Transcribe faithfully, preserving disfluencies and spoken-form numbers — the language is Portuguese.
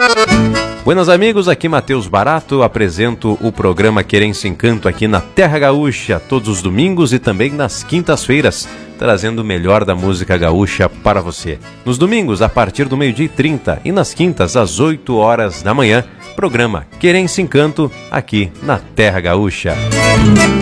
Buenos amigos, aqui Matheus Barato, apresento o programa Querência Encanto aqui na Terra Gaúcha, todos os domingos e também nas quintas-feiras, trazendo o melhor da música gaúcha para você. Nos domingos, a partir do meio-dia e trinta e nas quintas, às oito horas da manhã, programa Querência Encanto aqui na Terra Gaúcha.